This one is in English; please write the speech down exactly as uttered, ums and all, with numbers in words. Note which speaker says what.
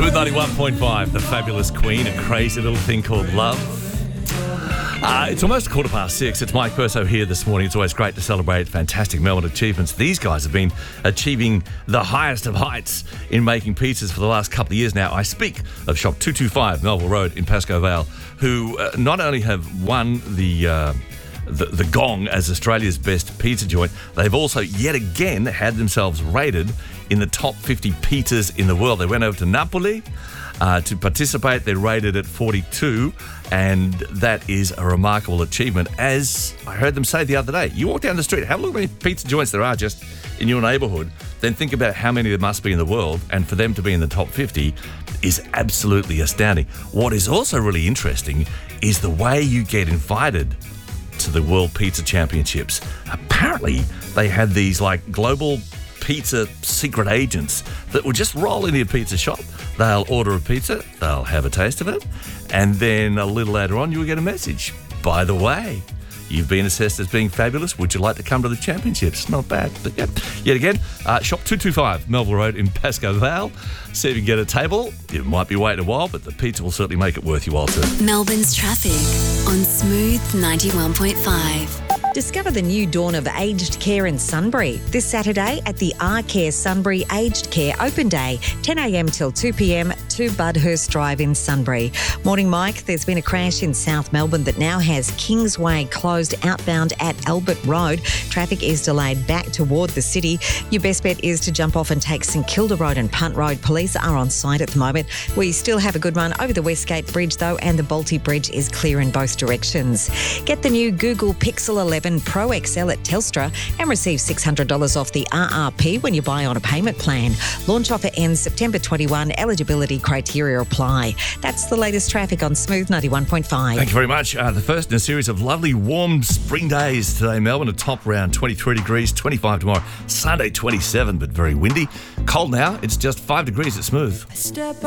Speaker 1: Smooth ninety-one point five, the fabulous Queen, a crazy little thing called love. Uh, it's almost a quarter past six. It's Mike Perso here this morning. It's always great to celebrate fantastic Melbourne achievements. These guys have been achieving the highest of heights in making pizzas for the last couple of years now. I speak of Shop two two five Melville Road in Pascoe Vale, who uh, not only have won the... Uh, The, the Gong as Australia's best pizza joint, they've also yet again had themselves rated in the top fifty pizzas in the world. They went over to Napoli uh, to participate. They're rated at forty-two, and that is a remarkable achievement. As I heard them say the other day, you walk down the street, have a look at how many pizza joints there are just in your neighbourhood, then think about how many there must be in the world, and for them to be in the top fifty is absolutely astounding. What is also really interesting is the way you get invited to the World Pizza Championships. Apparently, they had these like global pizza secret agents that would just roll into your pizza shop. They'll order a pizza, they'll have a taste of it, and then a little later on, you'll get a message. By the way, you've been assessed as being fabulous. Would you like to come to the championships? Not bad. But yeah, yet again, uh, Shop two two five Melville Road in Pascoe Vale. See if you can get a table. You might be waiting a while, but the pizza will certainly make it worth your while too.
Speaker 2: Melbourne's traffic on Smooth ninety-one point five.
Speaker 3: Discover the new dawn of aged care in Sunbury this Saturday at the R-Care Sunbury Aged Care Open Day, ten a.m. till two p.m. to Budhurst Drive in Sunbury. Morning, Mike. There's been a crash in South Melbourne that now has Kingsway closed outbound at Albert Road. Traffic is delayed back toward the city. Your best bet is to jump off and take St Kilda Road and Punt Road. Police are on site at the moment. We still have a good run over the Westgate Bridge though, and the Balti Bridge is clear in both directions. Get the new Google Pixel eleven Pro X L at Telstra and receive six hundred dollars off the R R P when you buy on a payment plan. Launch offer ends September twenty-first. Eligibility criteria apply. That's the latest traffic on Smooth ninety-one point five.
Speaker 1: Thank you very much. Uh, the first in a series of lovely warm spring days today. Melbourne, a top around twenty-three degrees, twenty-five tomorrow. Sunday, twenty-seven, but very windy. Cold now. It's just five degrees at Smooth.